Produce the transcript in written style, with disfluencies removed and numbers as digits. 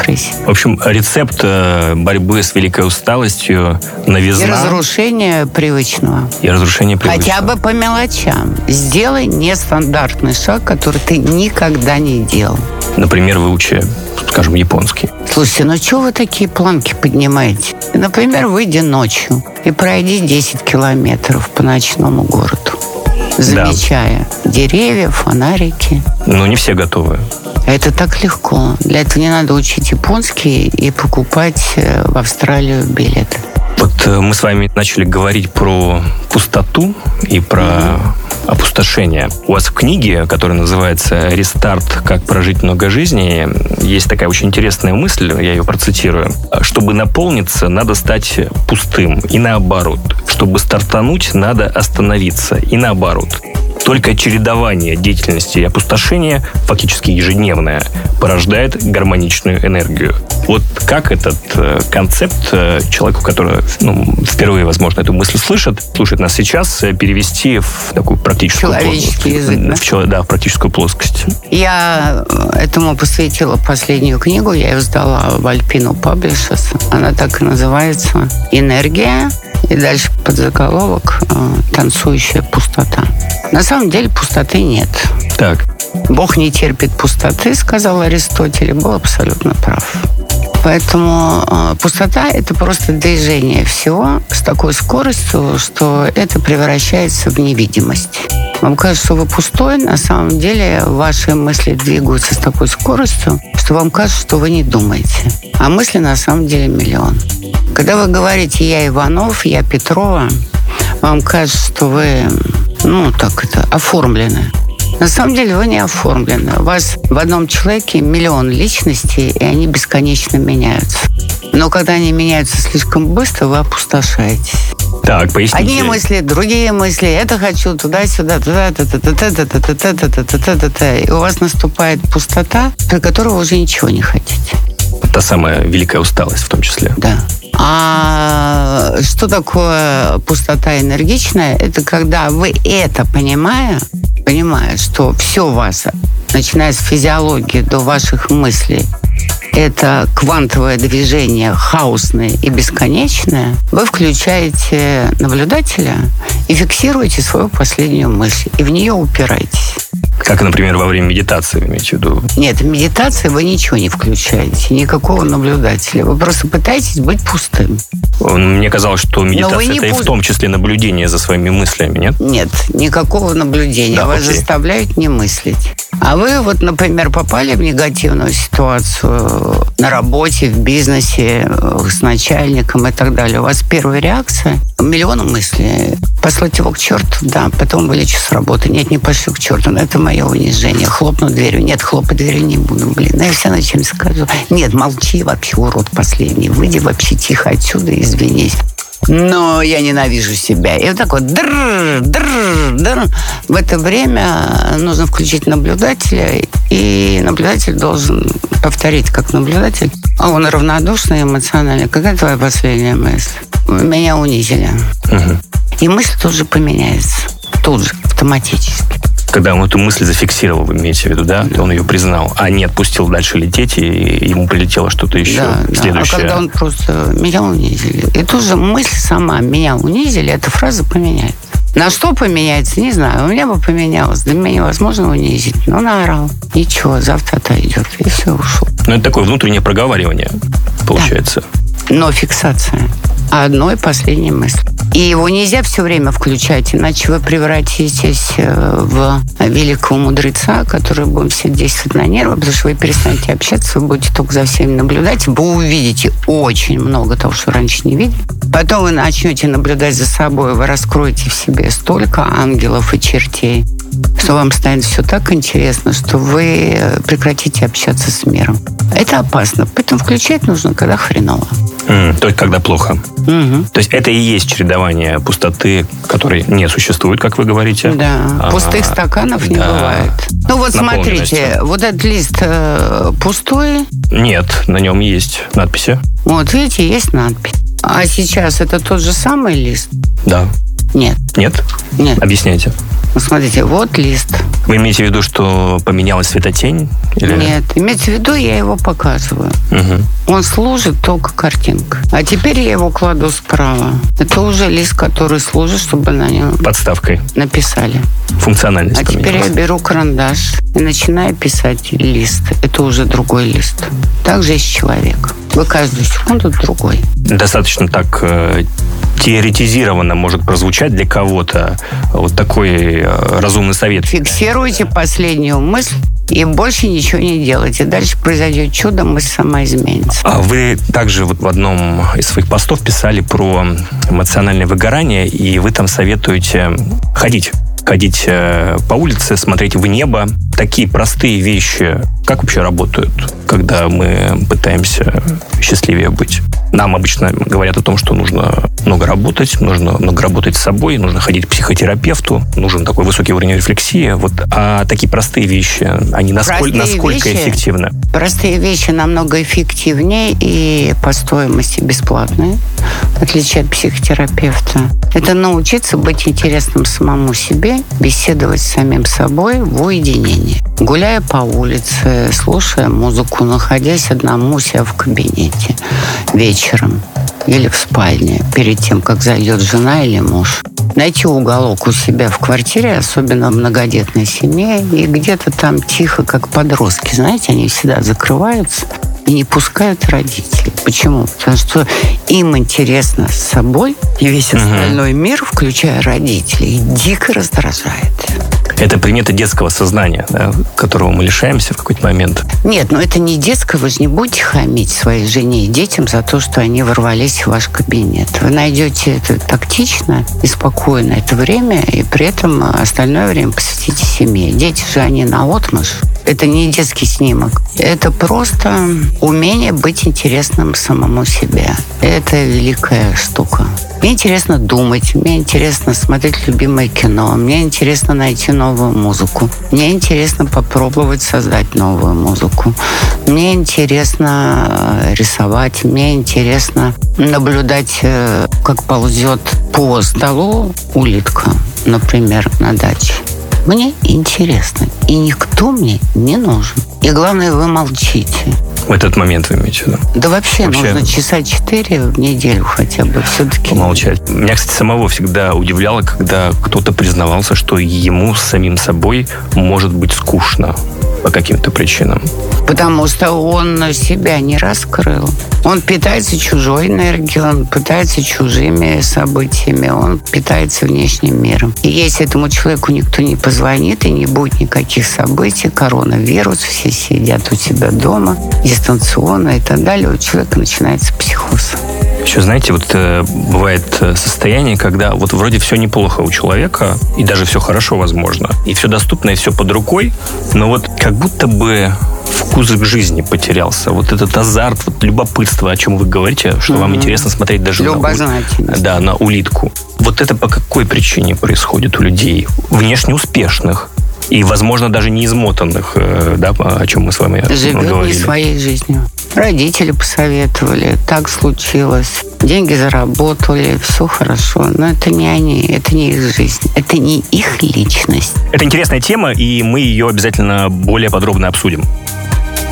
депрессии. В общем, рецепт борьбы с великой усталостью, новизна. И разрушение привычного. Хотя бы по мелочам. Сделай нестандартный шаг, который ты никогда не делал. Например, выучи, скажем, японский. Слушайте, ну что вы такие планки поднимаете? Например, выйди ночью и пройди 10 километров по ночному городу, замечая деревья, фонарики. Но не все готовы. Это так легко. Для этого не надо учить японский и покупать в Австралию билеты. Вот мы с вами начали говорить про пустоту и про опустошение. У вас в книге, которая называется «Рестарт. Как прожить много жизней», есть такая очень интересная мысль, я ее процитирую. Чтобы наполниться, надо стать пустым. И наоборот. Чтобы стартануть, надо остановиться. И наоборот. Только чередование деятельности и опустошения, фактически ежедневное, порождает гармоничную энергию. Вот как этот концепт человеку, который впервые, возможно, эту мысль слушает нас сейчас, перевести в такую практическую человеческий язык, в практическую плоскость? Я этому посвятила последнюю книгу, я ее сдала в Alpino Publishers. Она так и называется «Энергия». И дальше подзаголовок «Танцующая пустота». На самом деле пустоты нет. Так. Бог не терпит пустоты, сказал Аристотель, и был абсолютно прав. Поэтому пустота – это просто движение всего с такой скоростью, что это превращается в невидимость. Вам кажется, что вы пустой, на самом деле ваши мысли двигаются с такой скоростью, что вам кажется, что вы не думаете. А мысли на самом деле миллион. Когда вы говорите «я Иванов», «я Петрова», вам кажется, что вы, оформлены. На самом деле вы не оформлены. У вас в одном человеке миллион личностей, и они бесконечно меняются. Но когда они меняются слишком быстро, вы опустошаетесь. Так, поясните. Одни мысли, другие мысли. Это хочу туда-сюда, и у вас наступает пустота, при которой вы уже ничего не хотите. Та самая великая усталость в том числе. Да. А что такое пустота энергичная? Это когда вы это понимая, что все у вас, начиная с физиологии до ваших мыслей, это квантовое движение, хаосное и бесконечное, вы включаете наблюдателя и фиксируете свою последнюю мысль, и в нее упираетесь. Как, например, во время медитации, вы имеете в виду? Нет, в медитации вы ничего не включаете, никакого наблюдателя. Вы просто пытаетесь быть пустым. Мне казалось, что медитация – это и в том числе наблюдение за своими мыслями, нет? Нет, никакого наблюдения. Да, вас заставляют не мыслить. А вы, например, попали в негативную ситуацию на работе, в бизнесе, с начальником и так далее. У вас первая реакция – миллион мыслей. Послать его к черту, да, потом вылечу с работы. Нет, не пошлю к черту, но это мое унижение. Хлопну дверью. Нет, хлопать дверью не буду, я все на чем скажу. Нет, молчи вообще, урод последний. Выйди вообще тихо отсюда и извинись. Но я ненавижу себя. И вот так вот в это время нужно включить наблюдателя, и наблюдатель должен повторить как наблюдатель. А он равнодушный, эмоциональный. Какая твоя последняя мысль? Меня унизили. Угу. И мысль тут же поменяется. Тут же, автоматически. Когда он эту мысль зафиксировал, вы имеете в виду, да? Он ее признал, а не отпустил дальше лететь, и ему прилетело что-то еще следующее. А когда он просто «меня унизили». И тут же мысль сама «меня унизили», эта фраза поменяется. На что поменяется, не знаю. У меня бы поменялось. Для меня невозможно унизить. Но наорал. Ничего, завтра отойдет. И все, ушел. Это такое внутреннее проговаривание, получается. Да. Но фиксация одной последней мысли. И его нельзя все время включать, иначе вы превратитесь в великого мудреца, который будет всем действовать на нервы, потому что вы перестанете общаться, вы будете только за всеми наблюдать, вы увидите очень много того, что раньше не видели. Потом вы начнете наблюдать за собой, вы раскроете в себе столько ангелов и чертей, что вам станет все так интересно, что вы прекратите общаться с миром. Это опасно, поэтому включать нужно, когда хреново. То есть, когда плохо. Угу. То есть, это и есть чередование пустоты, которой не существует, как вы говорите. Да, пустых стаканов не бывает. Смотрите, вот этот лист пустой. Нет, на нем есть надписи. Вот, видите, есть надпись. А сейчас это тот же самый лист? Да. Нет. Нет? Нет. Объясняйте. Ну, смотрите, вот лист. Вы имеете в виду, что поменялась светотень? Или... Нет, имеется в виду, я его показываю. Угу. Он служит только картинкой. А теперь я его кладу справа. Это уже лист, который служит, чтобы на нем... Подставкой. Написали. Функциональность поменялась. Теперь я беру карандаш и начинаю писать лист. Это уже другой лист. Так же и с человеком. Вы каждую секунду другой. Достаточно так теоретизированно может прозвучать для кого-то вот такой разумный совет. Фиксируйте последнюю мысль и больше ничего не делайте. Дальше произойдет чудо, мысль сама изменится. А вы также вот в одном из своих постов писали про эмоциональное выгорание, и вы там советуете ходить по улице, смотреть в небо. Такие простые вещи, как вообще работают, когда мы пытаемся счастливее быть? Нам обычно говорят о том, что нужно много работать, нужно много работать с собой, нужно ходить к психотерапевту, нужен такой высокий уровень рефлексии. Вот, а такие простые вещи, они насколько эффективны? Простые вещи намного эффективнее и по стоимости бесплатные, в отличие от психотерапевта. Это научиться быть интересным самому себе, беседовать с самим собой в уединении. Гуляя по улице, слушая музыку, находясь одному у себя в кабинете вечером или в спальне, перед тем, как зайдет жена или муж. Найти уголок у себя в квартире, особенно в многодетной семье, и где-то там тихо, как подростки, знаете, они всегда закрываются и не пускают родителей. Почему? Потому что им интересно с собой, и весь остальной мир, включая родителей, дико раздражает. Это приметы детского сознания, да, которого мы лишаемся в какой-то момент. Нет, но это не детское. Вы же не будете хамить своей жене и детям за то, что они ворвались в ваш кабинет. Вы найдете это тактично и спокойно это время, и при этом остальное время посвятите семье. Дети же, они наотмашь. Это не детский снимок. Это просто умение быть интересным самому себе. Это великая штука. Мне интересно думать, мне интересно смотреть любимое кино, мне интересно найти новую музыку, мне интересно попробовать создать новую музыку, мне интересно рисовать, мне интересно наблюдать, как ползет по столу улитка, например, на даче. Мне интересно, и никто мне не нужен. И главное, вы молчите. В этот момент вы имеете в виду? Да вообще нужно часа 4 в неделю хотя бы все-таки. Помолчать. Меня, кстати, самого всегда удивляло, когда кто-то признавался, что ему с самим собой может быть скучно по каким-то причинам. Потому что он себя не раскрыл. Он питается чужой энергией, он питается чужими событиями, он питается внешним миром. И если этому человеку никто не позвонит и не будет никаких событий, коронавирус, все сидят у себя дома, дистанционно и так далее, у человека начинается психоз. Еще, знаете, вот бывает состояние, когда вот вроде все неплохо у человека, и даже все хорошо, возможно, и все доступно, и все под рукой, но вот как будто бы вкус к жизни потерялся. Вот этот азарт, вот любопытство, о чем вы говорите, что вам интересно смотреть даже на улитку. Вот это по какой причине происходит у людей? Внешне успешных. И, возможно, даже не измотанных, да, о чем мы с вами говорили. Живет не своей жизнью. Родители посоветовали, так случилось. Деньги заработали, все хорошо. Но это не они, это не их жизнь, это не их личность. Это интересная тема, и мы ее обязательно более подробно обсудим.